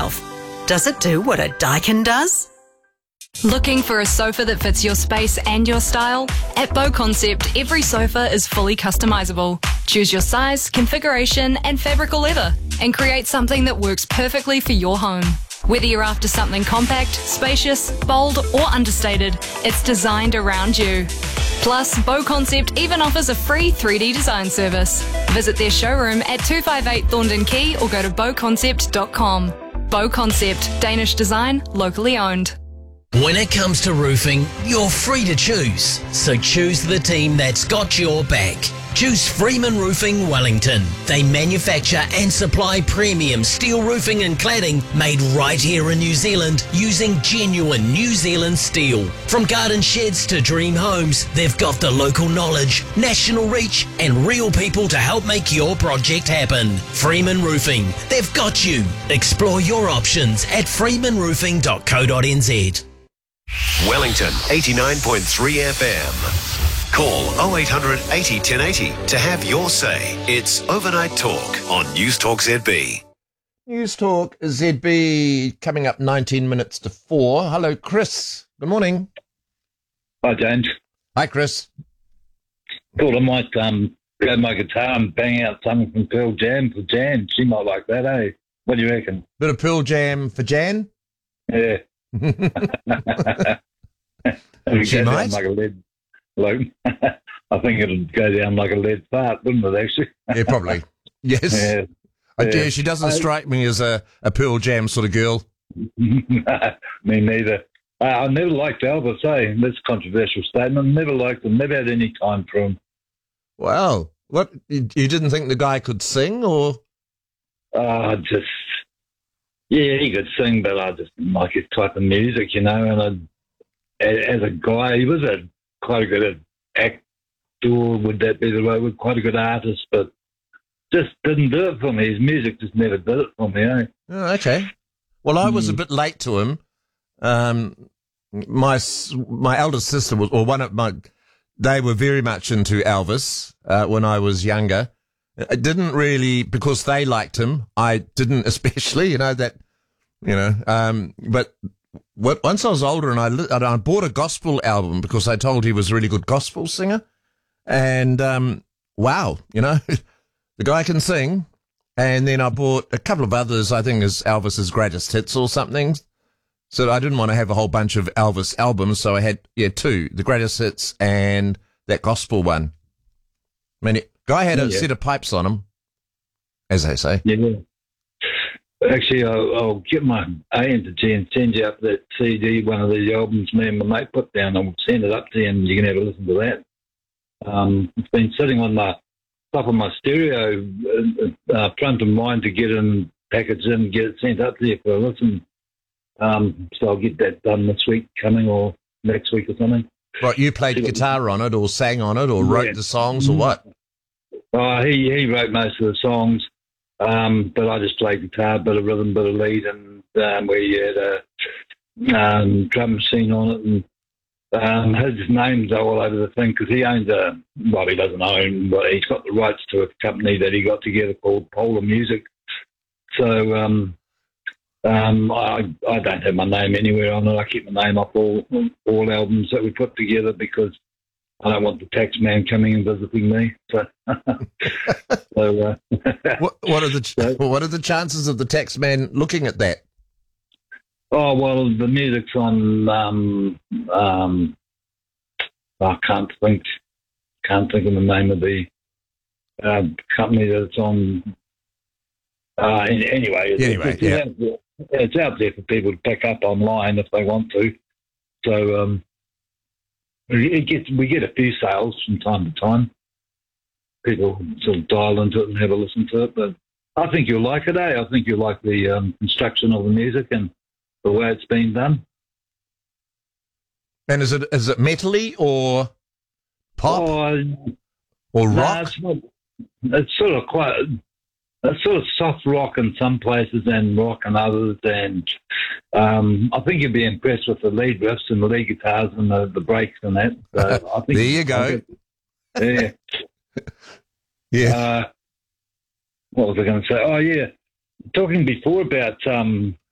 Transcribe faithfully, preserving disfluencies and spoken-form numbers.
yourself, does it do what a Daikin does? Looking for a sofa that fits your space and your style? At Bow Concept, every sofa is fully customizable. Choose your size, configuration, and fabric or leather, and create something that works perfectly for your home. Whether you're after something compact, spacious, bold, or understated, it's designed around you. Plus, Bow Concept even offers a free three D design service. Visit their showroom at two five eight Thorndon Quay or go to bow concept dot com. Bow Concept, Danish design, locally owned. When it comes to roofing, you're free to choose. So choose the team that's got your back. Choose Freeman Roofing Wellington. They manufacture and supply premium steel roofing and cladding made right here in New Zealand using genuine New Zealand steel. From garden sheds to dream homes, they've got the local knowledge, national reach and real people to help make your project happen. Freeman Roofing, they've got you. Explore your options at freeman roofing dot co dot n z. Wellington eighty-nine point three F M. Call oh eight hundred eighty ten eighty to have your say. It's Overnight Talk on News Talk Z B. News Talk Z B coming up nineteen minutes to four. Hello, Chris. Good morning. Hi, James. Hi, Chris. Thought I might um, grab my guitar and bang out something from Pearl Jam for Jan. She might like that, eh? What do you reckon? Bit of Pearl Jam for Jan? Yeah. She might. Like a lead. Like, I think it'd go down like a lead fart, wouldn't it, actually? Yeah, probably. Yes. Yeah. I yeah. do. She doesn't strike me as a, a Pearl Jam sort of girl. Me neither. Uh, I never liked Elvis, eh? That's a controversial statement. Never liked him. Never had any time for him. Wow. What? You, you didn't think the guy could sing, or? Uh, just, yeah, he could sing, but I just didn't like his type of music, you know. And I, as a guy, he was a quite a good actor, would that be the right word? Quite a good artist, but just didn't do it for me. His music just never did it for me, eh? Oh, okay. Well, I was Mm. a bit late to him. Um, my my eldest sister was, or one of my, they were very much into Elvis uh, when I was younger. I didn't really, because they liked him. I didn't especially, you know, that, you know, um, but what, once I was older and I, li- and I bought a gospel album because I told he was a really good gospel singer. And, um, wow, you know, the guy can sing. And then I bought a couple of others, I think is Elvis's greatest hits or something. So I didn't want to have a whole bunch of Elvis albums. So I had, yeah, two, the greatest hits and that gospel one. I mean, the guy had a Yeah. set of pipes on him, as they say. Yeah. Actually, I'll, I'll get my agency and send you up that C D, one of these albums me and my mate put down. I'll send it up to you and you can have a listen to that. Um, it's been sitting on my top of my stereo uh, uh, front of mind to get in, packaged in, get it sent up there for a listen. Um, so I'll get that done this week coming or next week or something. Right, you played guitar on it or sang on it or wrote Yeah. the songs or what? Uh, he, he wrote most of the songs. Um, but I just played guitar, bit of rhythm, bit of lead, and um, we had a um, drum machine on it, and um, his name's all over the thing because he owns a, well, he doesn't own, but he's got the rights to a company that he got together called Polar Music. So um, um, I, I don't have my name anywhere on it. I keep my name off all all albums that we put together because I don't want the tax man coming and visiting me. So, so uh, What, what are the ch- So- what are the chances of the tax man looking at that? oh well, the music's on. Um, um, I can't think. Can't think of the name of the uh, company that it's on. Uh, an- anyway, it's, Anyway, it's, yeah. out there, it's out there for people to pick up online if they want to. So. Um, It gets, we get a few sales from time to time. People sort of dial into it and have a listen to it. But I think you'll like it, eh? I think you'll like the um, construction of the music and the way it's been done. And is it is it metally or pop Oh, or no, rock? it's, not, it's sort of quite, it's sort of soft rock in some places and rock in others. And um, I think you'll be impressed with the lead riffs and the lead guitars and the, the breaks and that. So I think There you go. Yeah. Yeah. Uh, what was I going to say? Oh, yeah. Talking before about um,